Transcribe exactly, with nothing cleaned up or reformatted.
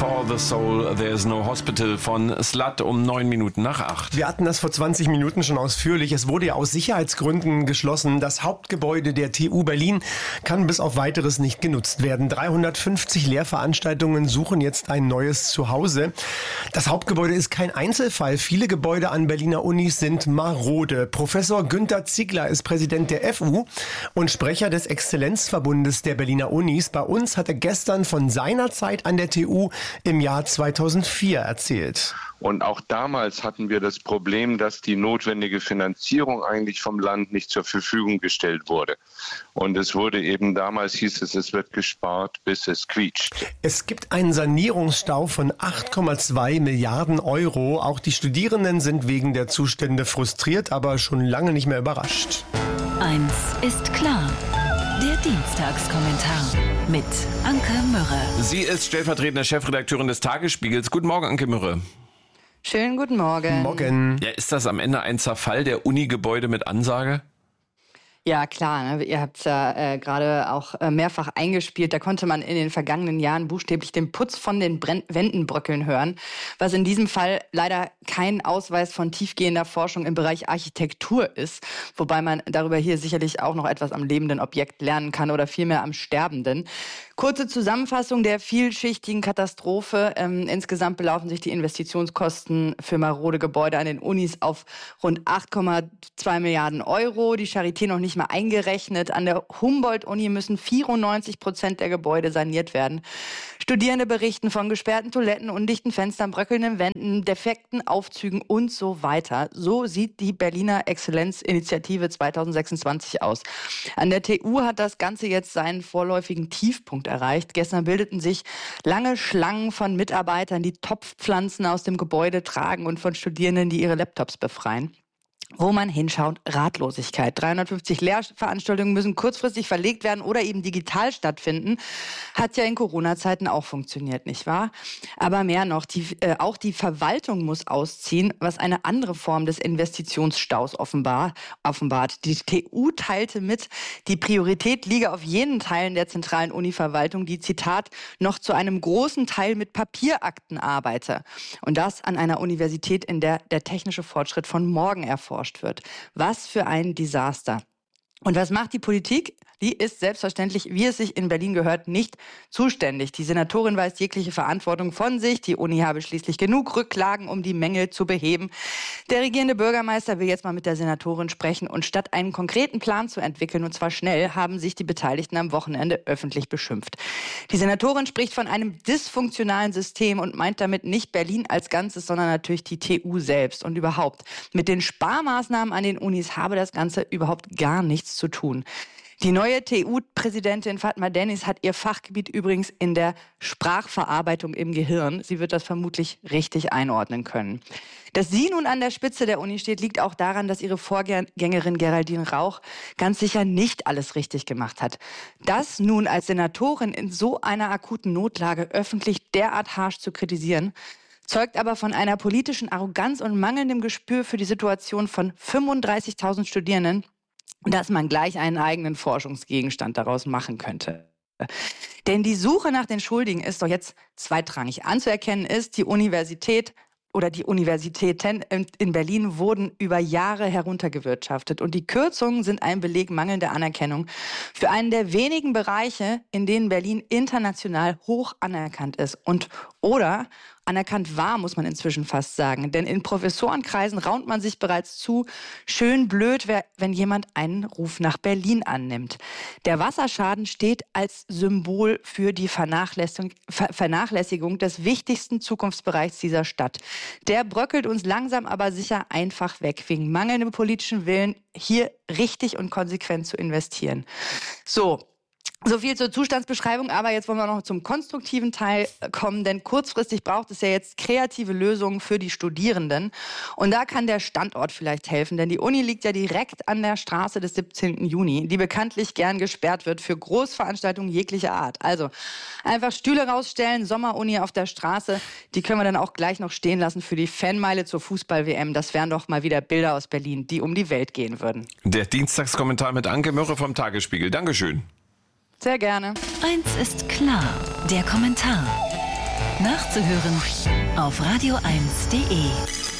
for the Soul, There's No Hospital von Slut um neun Minuten nach acht. Wir hatten das vor zwanzig Minuten schon ausführlich. Es wurde ja aus Sicherheitsgründen geschlossen. Das Hauptgebäude der T U Berlin kann bis auf Weiteres nicht genutzt werden. dreihundertfünfzig Lehrveranstaltungen suchen jetzt ein neues Zuhause. Das Hauptgebäude ist kein Einzelfall. Viele Gebäude an Berliner Unis sind marode. Professor Günter Ziegler ist Präsident der F U und Sprecher des Exzellenzverbundes der Berliner Unis. Bei uns hat er gestern von seiner Zeit an der T U im Jahr zweitausendvier erzählt. Und auch damals hatten wir das Problem, dass die notwendige Finanzierung eigentlich vom Land nicht zur Verfügung gestellt wurde. Und es wurde eben damals, hieß es, es wird gespart, bis es quietscht. Es gibt einen Sanierungsstau von acht Komma zwei Milliarden Euro. Auch die Studierenden sind wegen der Zustände frustriert, aber schon lange nicht mehr überrascht. Eins ist klar. Der Dienstagskommentar mit Anke Mürre. Sie ist stellvertretende Chefredakteurin des Tagesspiegels. Guten Morgen, Anke Mürre. Schönen guten Morgen. Morgen. Ja, ist das am Ende ein Zerfall der Unigebäude mit Ansage? Ja, klar. Ne? Ihr habt es ja äh, gerade auch äh, mehrfach eingespielt. Da konnte man in den vergangenen Jahren buchstäblich den Putz von den Bren- Wänden bröckeln hören, was in diesem Fall leider kein Ausweis von tiefgehender Forschung im Bereich Architektur ist, wobei man darüber hier sicherlich auch noch etwas am lebenden Objekt lernen kann oder vielmehr am sterbenden. Kurze Zusammenfassung der vielschichtigen Katastrophe. Ähm, insgesamt belaufen sich die Investitionskosten für marode Gebäude an den Unis auf rund acht Komma zwei Milliarden Euro. Die Charité noch nicht mal eingerechnet. An der Humboldt-Uni müssen vierundneunzig Prozent der Gebäude saniert werden. Studierende berichten von gesperrten Toiletten, undichten Fenstern, bröckelnden Wänden, defekten Aufzügen und so weiter. So sieht die Berliner Exzellenzinitiative zweitausendsechsundzwanzig aus. An der T U hat das Ganze jetzt seinen vorläufigen Tiefpunkt erreicht. Gestern bildeten sich lange Schlangen von Mitarbeitern, die Topfpflanzen aus dem Gebäude tragen und von Studierenden, die ihre Laptops befreien. Wo man hinschaut, Ratlosigkeit. dreihundertfünfzig Lehrveranstaltungen müssen kurzfristig verlegt werden oder eben digital stattfinden. Hat ja in Corona-Zeiten auch funktioniert, nicht wahr? Aber mehr noch, die, äh, auch die Verwaltung muss ausziehen, was eine andere Form des Investitionsstaus offenbar, offenbart. Die T U teilte mit, die Priorität liege auf jenen Teilen der zentralen Uni-Verwaltung, die, Zitat, noch zu einem großen Teil mit Papierakten arbeite. Und das an einer Universität, in der der technische Fortschritt von morgen erforscht wird. Was für ein Desaster. Und was macht die Politik? Die ist selbstverständlich, wie es sich in Berlin gehört, nicht zuständig. Die Senatorin weist jegliche Verantwortung von sich. Die Uni habe schließlich genug Rücklagen, um die Mängel zu beheben. Der regierende Bürgermeister will jetzt mal mit der Senatorin sprechen. Und statt einen konkreten Plan zu entwickeln, und zwar schnell, haben sich die Beteiligten am Wochenende öffentlich beschimpft. Die Senatorin spricht von einem dysfunktionalen System und meint damit nicht Berlin als Ganzes, sondern natürlich die T U selbst. Und überhaupt, mit den Sparmaßnahmen an den Unis habe das Ganze überhaupt gar nichts zu tun. Die neue T U-Präsidentin Fatma Dennis hat ihr Fachgebiet übrigens in der Sprachverarbeitung im Gehirn. Sie wird das vermutlich richtig einordnen können. Dass sie nun an der Spitze der Uni steht, liegt auch daran, dass ihre Vorgängerin Geraldine Rauch ganz sicher nicht alles richtig gemacht hat. Das nun als Senatorin in so einer akuten Notlage öffentlich derart harsch zu kritisieren, zeugt aber von einer politischen Arroganz und mangelndem Gespür für die Situation von fünfunddreißigtausend Studierenden, dass man gleich einen eigenen Forschungsgegenstand daraus machen könnte. Denn die Suche nach den Schuldigen ist doch jetzt zweitrangig. Anzuerkennen ist, die Universität oder die Universitäten in Berlin wurden über Jahre heruntergewirtschaftet. Und die Kürzungen sind ein Beleg mangelnder Anerkennung für einen der wenigen Bereiche, in denen Berlin international hoch anerkannt ist. Und oder anerkannt war, muss man inzwischen fast sagen. Denn in Professorenkreisen raunt man sich bereits zu, schön blöd wäre, wenn jemand einen Ruf nach Berlin annimmt. Der Wasserschaden steht als Symbol für die Vernachlässigung, Ver- Vernachlässigung des wichtigsten Zukunftsbereichs dieser Stadt. Der bröckelt uns langsam aber sicher einfach weg, wegen mangelndem politischen Willen, hier richtig und konsequent zu investieren. So. So viel zur Zustandsbeschreibung, aber jetzt wollen wir noch zum konstruktiven Teil kommen, denn kurzfristig braucht es ja jetzt kreative Lösungen für die Studierenden und da kann der Standort vielleicht helfen, denn die Uni liegt ja direkt an der Straße des siebzehnten Juni, die bekanntlich gern gesperrt wird für Großveranstaltungen jeglicher Art. Also einfach Stühle rausstellen, Sommeruni auf der Straße, die können wir dann auch gleich noch stehen lassen für die Fanmeile zur Fußball-W M. Das wären doch mal wieder Bilder aus Berlin, die um die Welt gehen würden. Der Dienstagskommentar mit Anke Mürre vom Tagesspiegel. Dankeschön. Sehr gerne. Eins ist klar, der Kommentar. Nachzuhören auf radio eins punkt de.